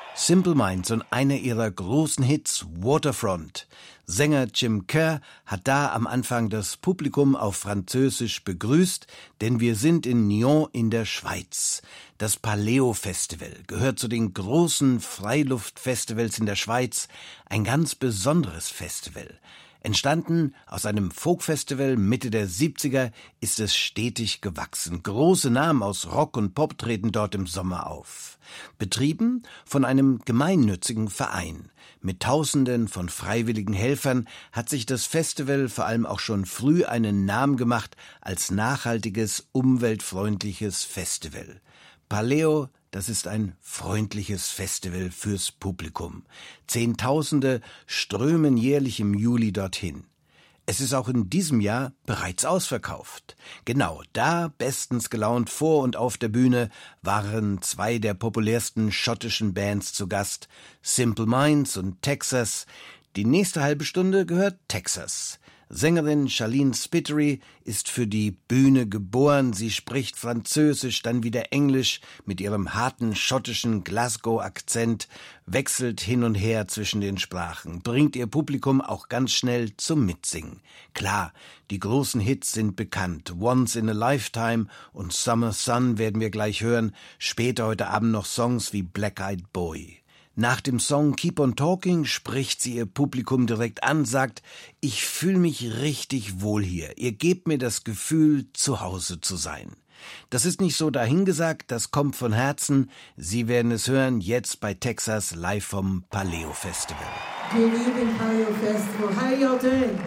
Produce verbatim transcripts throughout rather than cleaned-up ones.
Simple Minds und einer ihrer großen Hits, Waterfront. Sänger Jim Kerr hat da am Anfang das Publikum auf Französisch begrüßt, denn wir sind in Nyon in der Schweiz. Das Paleo-Festival gehört zu den großen Freiluftfestivals in der Schweiz, ein ganz besonderes Festival. Entstanden aus einem Folkfestival Mitte der siebziger ist es stetig gewachsen. Große Namen aus Rock und Pop treten dort im Sommer auf. Betrieben von einem gemeinnützigen Verein. Mit Tausenden von freiwilligen Helfern hat sich das Festival vor allem auch schon früh einen Namen gemacht als nachhaltiges, umweltfreundliches Festival. Paleo, das ist ein freundliches Festival fürs Publikum. Zehntausende strömen jährlich im Juli dorthin. Es ist auch in diesem Jahr bereits ausverkauft. Genau da, bestens gelaunt vor und auf der Bühne, waren zwei der populärsten schottischen Bands zu Gast, Simple Minds und Texas. Die nächste halbe Stunde gehört Texas. Sängerin Charlene Spiteri ist für die Bühne geboren. Sie spricht Französisch, dann wieder Englisch mit ihrem harten schottischen Glasgow-Akzent, wechselt hin und her zwischen den Sprachen, bringt ihr Publikum auch ganz schnell zum Mitsingen. Klar, die großen Hits sind bekannt. Once in a Lifetime und Summer Sun werden wir gleich hören. Später heute Abend noch Songs wie Black Eyed Boy. Nach dem Song Keep on Talking spricht sie ihr Publikum direkt an, sagt, ich fühle mich richtig wohl hier. Ihr gebt mir das Gefühl, zu Hause zu sein. Das ist nicht so dahingesagt, das kommt von Herzen. Sie werden es hören, jetzt bei Texas live vom Paleo Festival. Good evening, Paleo Festival. How are y'all doing?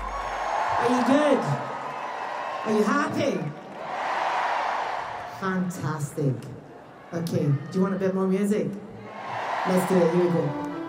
Are you good? Are you happy? Fantastic. Okay, do you want a bit more music? Let's do it. Here we go.